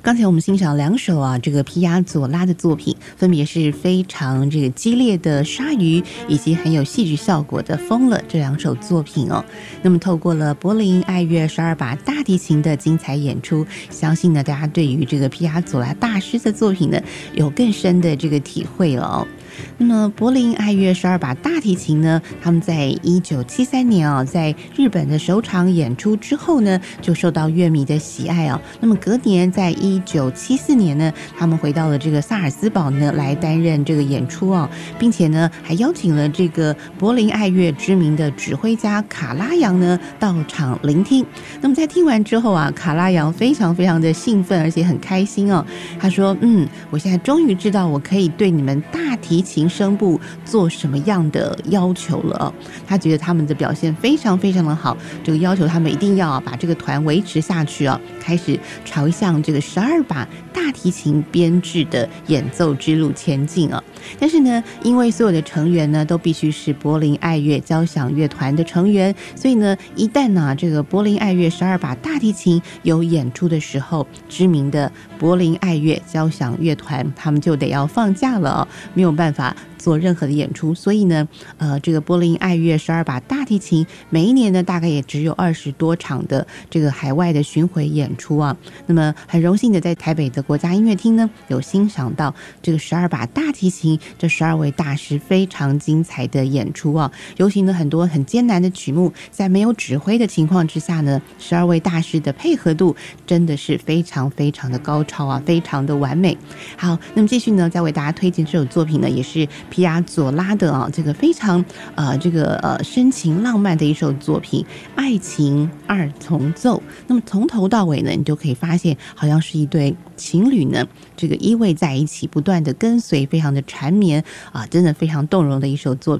刚才我们欣赏两首这个皮亚佐拉的作品，分别是非常这个激烈的鲨鱼，以及很有戏剧效果的疯了这两首作品哦。那么透过了柏林爱乐12把大提琴的精彩演出，相信呢大家对于这个皮亚佐拉大师的作品呢有更深的这个体会了哦。那么柏林爱乐12把大提琴呢，他们在1973年在日本的首场演出之后呢，就受到乐迷的喜爱哦。那么隔年在1974年呢，他们回到了这个萨尔斯堡呢来担任这个演出哦，并且呢还邀请了这个柏林爱乐知名的指挥家卡拉扬呢到场聆听。那么在听完之后卡拉扬非常非常的兴奋，而且很开心哦。他说我现在终于知道我可以对你们大提琴声部做什么样的要求了哦。他觉得他们的表现非常非常的好，这个要求他们一定要把这个团维持下去哦，开始朝向这个12把大提琴编制的演奏之路前进哦。但是呢，因为所有的成员呢都必须是柏林爱乐交响乐团的成员，所以呢，一旦这个柏林爱乐12把大提琴有演出的时候，知名的柏林爱乐交响乐团他们就得要放假了哦，没有办法做任何的演出。所以呢，这个柏林爱乐12把大提琴每一年呢大概也只有20多场的这个海外的巡回演出啊。那么很荣幸的在台北的国家音乐厅呢有欣赏到这个12把大提琴这12位大师非常精彩的演出啊。尤其呢很多很艰难的曲目，在没有指挥的情况之下呢，12位大师的配合度真的是非常非常的高超啊，非常的完美。好，那么继续呢再为大家推荐这首作品呢，也是皮亚佐拉的这个非常深情浪漫的一首作品《爱情二重奏》。那么从头到尾呢，你就可以发现好像是一对情侣呢，这个依偎在一起，不断的跟随，非常的缠绵真的非常动容的一首作品。